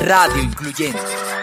Radio Incluyente.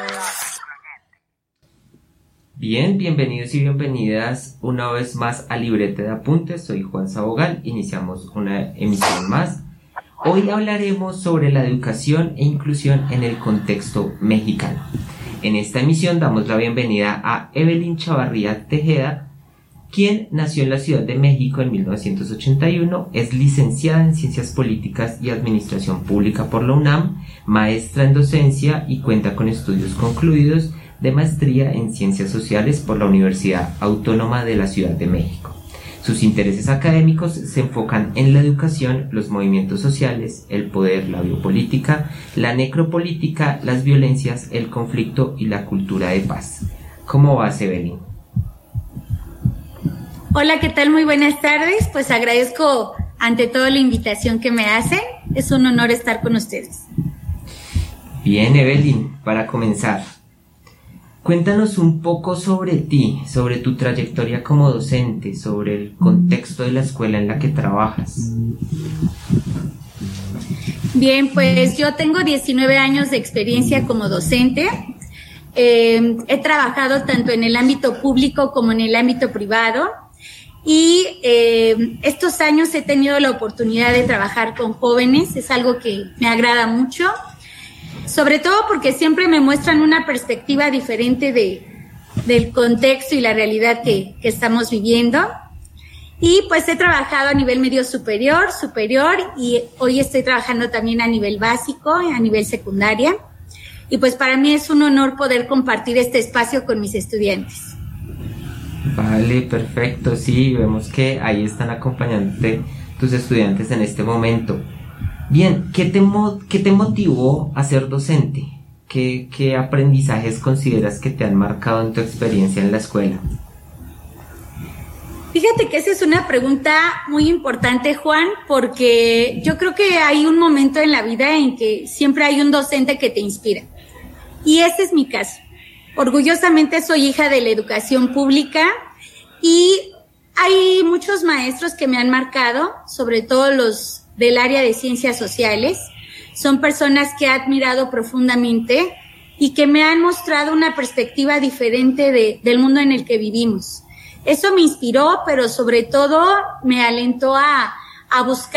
Bien, bienvenidos y bienvenidas una vez más a Libreta de Apuntes. Soy Juan Sabogal, iniciamos una emisión más. Hoy hablaremos sobre la educación e inclusión en el contexto mexicano. En esta emisión damos la bienvenida a Evelyn Chavarría Tejeda, quien nació en la Ciudad de México en 1981, es licenciada en Ciencias Políticas y Administración Pública por la UNAM, maestra en docencia y cuenta con estudios concluidos de maestría en Ciencias Sociales por la Universidad Autónoma de la Ciudad de México. Sus intereses académicos se enfocan en la educación, los movimientos sociales, el poder, la biopolítica, la necropolítica, las violencias, el conflicto y la cultura de paz. ¿Cómo vas, Evelyn? Hola, ¿qué tal? Muy buenas tardes. Pues agradezco ante todo la invitación que me hacen. Es un honor estar con ustedes. Bien, Evelyn, para comenzar, cuéntanos un poco sobre ti, sobre tu trayectoria como docente, sobre el contexto de la escuela en la que trabajas. Bien, pues yo tengo 19 años de experiencia como docente. He trabajado tanto en el ámbito público como en el ámbito privado y estos años he tenido la oportunidad de trabajar con jóvenes. Es algo que me agrada mucho. Sobre todo porque siempre me muestran una perspectiva diferente del contexto y la realidad que estamos viviendo. Y pues he trabajado a nivel medio superior y hoy estoy trabajando también a nivel básico, a nivel secundaria. Y pues para mí es un honor poder compartir este espacio con mis estudiantes. Vale, perfecto. Sí, vemos que ahí están acompañándote tus estudiantes en este momento. Bien, ¿qué te motivó a ser docente? ¿Qué aprendizajes consideras que te han marcado en tu experiencia en la escuela? Fíjate que esa es una pregunta muy importante, Juan, porque yo creo que hay un momento en la vida en que siempre hay un docente que te inspira. Y este es mi caso. Orgullosamente soy hija de la educación pública y hay muchos maestros que me han marcado, sobre todo los del área de ciencias sociales. Son personas que he admirado profundamente y que me han mostrado una perspectiva diferente del mundo en el que vivimos. Eso me inspiró, pero sobre todo me alentó a buscar